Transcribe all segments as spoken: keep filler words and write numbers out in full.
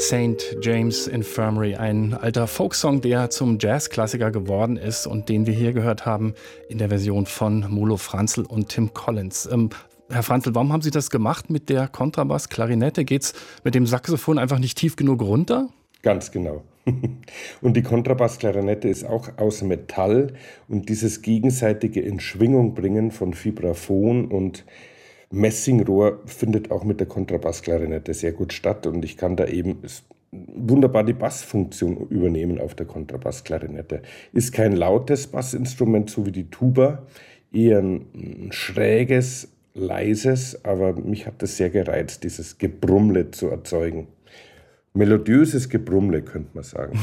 Saint James Infirmary, ein alter Folksong, der zum Jazzklassiker geworden ist und den wir hier gehört haben in der Version von Molo Franzl und Tim Collins. Ähm, Herr Franzl, warum haben Sie das gemacht mit der Kontrabass, Klarinette? Geht's mit dem Saxophon einfach nicht tief genug runter? Ganz genau. Und die Kontrabassklarinette ist auch aus Metall und dieses gegenseitige in Schwingung bringen von Vibraphon und Messingrohr findet auch mit der Kontrabassklarinette sehr gut statt und ich kann da eben wunderbar die Bassfunktion übernehmen auf der Kontrabassklarinette. Ist kein lautes Bassinstrument, so wie die Tuba, eher ein schräges, leises, aber mich hat das sehr gereizt, dieses Gebrummle zu erzeugen. Melodiöses Gebrummle, könnte man sagen.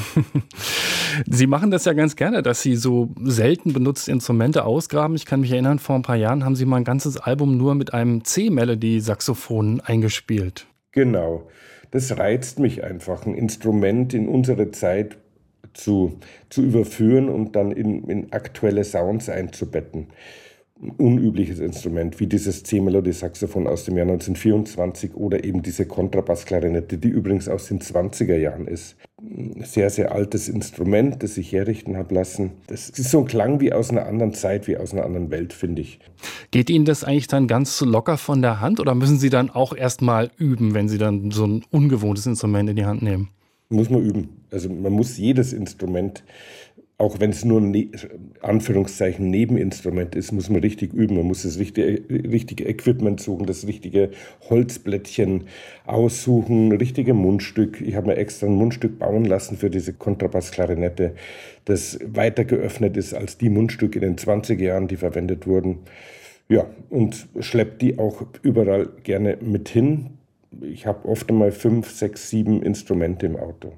Sie machen das ja ganz gerne, dass Sie so selten benutzte Instrumente ausgraben. Ich kann mich erinnern, vor ein paar Jahren haben Sie mal ein ganzes Album nur mit einem C-Melody-Saxophon eingespielt. Genau, das reizt mich einfach, ein Instrument in unsere Zeit zu, zu überführen und dann in, in aktuelle Sounds einzubetten. Ein unübliches Instrument, wie dieses C-Melody-Saxophon aus dem Jahr neunzehnhundertvierundzwanzig oder eben diese Kontrabassklarinette, die übrigens aus den zwanziger Jahren ist. Ein sehr, sehr altes Instrument, das ich herrichten habe lassen. Das ist so ein Klang wie aus einer anderen Zeit, wie aus einer anderen Welt, finde ich. Geht Ihnen das eigentlich dann ganz locker von der Hand oder müssen Sie dann auch erst mal üben, wenn Sie dann so ein ungewohntes Instrument in die Hand nehmen? Muss man üben. Also man muss jedes Instrument, auch wenn es nur ein ne- Anführungszeichen Nebeninstrument ist, muss man richtig üben. Man muss das richtige, richtige Equipment suchen, das richtige Holzblättchen aussuchen, richtige Mundstück. Ich habe mir extra ein Mundstück bauen lassen für diese Kontrabassklarinette, das weiter geöffnet ist als die Mundstücke in den zwanziger Jahren, die verwendet wurden. Ja, und schleppt die auch überall gerne mit hin. Ich habe oft einmal fünf, sechs, sieben Instrumente im Auto.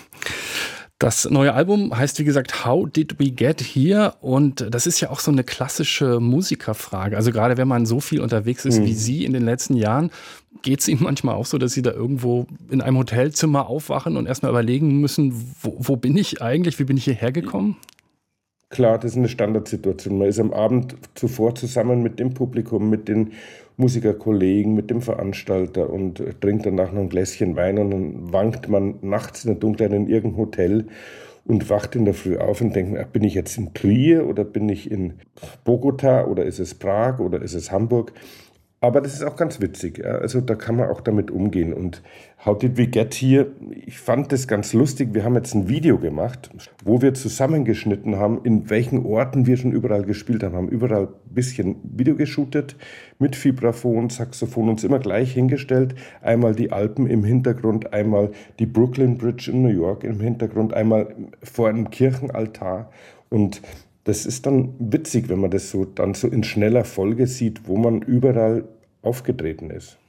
Das neue Album heißt, wie gesagt, How Did We Get Here? Und das ist ja auch so eine klassische Musikerfrage. Also gerade wenn man so viel unterwegs ist wie Sie in den letzten Jahren, geht es Ihnen manchmal auch so, dass Sie da irgendwo in einem Hotelzimmer aufwachen und erstmal überlegen müssen, wo, wo bin ich eigentlich, wie bin ich hierher gekommen? Klar, das ist eine Standardsituation. Man ist am Abend zuvor zusammen mit dem Publikum, mit den Musikerkollegen, mit dem Veranstalter und trinkt danach noch ein Gläschen Wein und dann wankt man nachts in der Dunkelheit in irgendein Hotel und wacht in der Früh auf und denkt, ach, bin ich jetzt in Trier oder bin ich in Bogota oder ist es Prag oder ist es Hamburg? Aber das ist auch ganz witzig. Ja? Also da kann man auch damit umgehen. Und How Did We Get Here? Ich fand das ganz lustig. Wir haben jetzt ein Video gemacht, wo wir zusammengeschnitten haben, in welchen Orten wir schon überall gespielt haben. Haben überall ein bisschen Video geshootet mit Vibraphon, Saxophon, uns immer gleich hingestellt. Einmal die Alpen im Hintergrund, einmal die Brooklyn Bridge in New York im Hintergrund, einmal vor einem Kirchenaltar. Und das ist dann witzig, wenn man das so dann so in schneller Folge sieht, wo man überall aufgetreten ist.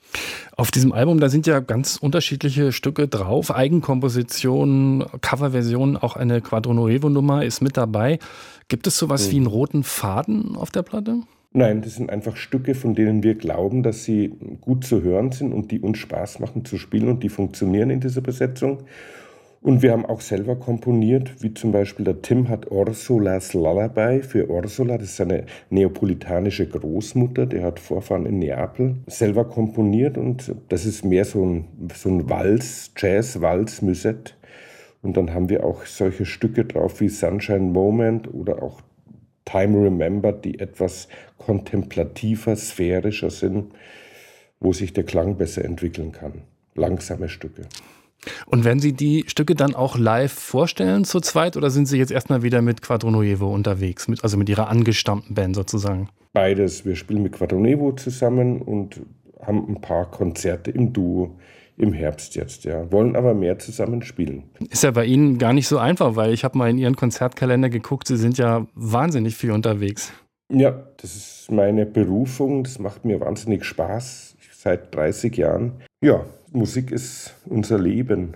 Auf diesem Album, da sind ja ganz unterschiedliche Stücke drauf, Eigenkompositionen, Coverversionen, auch eine Quadro Nuevo Nummer ist mit dabei. Gibt es sowas hm. wie einen roten Faden auf der Platte? Nein, das sind einfach Stücke, von denen wir glauben, dass sie gut zu hören sind und die uns Spaß machen zu spielen und die funktionieren in dieser Besetzung. Und wir haben auch selber komponiert, wie zum Beispiel der Tim hat Orsolas Lullaby für Ursula, das ist seine neapolitanische Großmutter, der hat Vorfahren in Neapel, selber komponiert und das ist mehr so ein, so ein Walz, Jazz-Walz, Musette. Und dann haben wir auch solche Stücke drauf wie Sunshine Moment oder auch Time Remembered, die etwas kontemplativer, sphärischer sind, wo sich der Klang besser entwickeln kann. Langsame Stücke. Und werden Sie die Stücke dann auch live vorstellen zu zweit oder sind Sie jetzt erstmal wieder mit Quadro Nuevo unterwegs, mit, also mit Ihrer angestammten Band sozusagen? Beides. Wir spielen mit Quadro Nuevo zusammen und haben ein paar Konzerte im Duo im Herbst jetzt, ja. Wollen aber mehr zusammen spielen. Ist ja bei Ihnen gar nicht so einfach, weil ich habe mal in Ihren Konzertkalender geguckt, Sie sind ja wahnsinnig viel unterwegs. Ja, das ist meine Berufung, das macht mir wahnsinnig Spaß, seit dreißig Jahren. Ja, Musik ist unser Leben.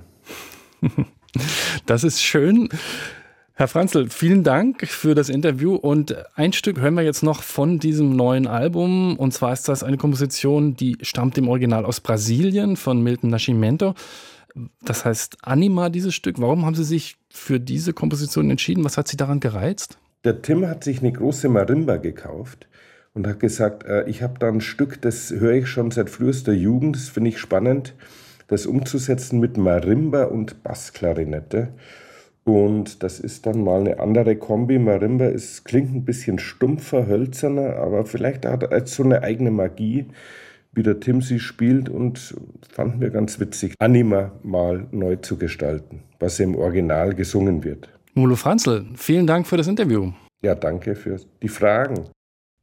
Das ist schön. Herr Franzl, vielen Dank für das Interview und ein Stück hören wir jetzt noch von diesem neuen Album und zwar ist das eine Komposition, die stammt im Original aus Brasilien von Milton Nascimento. Das heißt Anima, dieses Stück. Warum haben Sie sich für diese Komposition entschieden? Was hat Sie daran gereizt? Der Tim hat sich eine große Marimba gekauft und hat gesagt, äh, ich habe da ein Stück, das höre ich schon seit frühester Jugend, das finde ich spannend. das umzusetzen mit Marimba und Bassklarinette. Und das ist dann mal eine andere Kombi. Marimba ist, klingt ein bisschen stumpfer, hölzerner, aber vielleicht hat er so eine eigene Magie, wie der Tim sie spielt, und fanden wir ganz witzig, Anima mal neu zu gestalten, was im Original gesungen wird. Mulo Franzl, vielen Dank für das Interview. Ja, danke für die Fragen.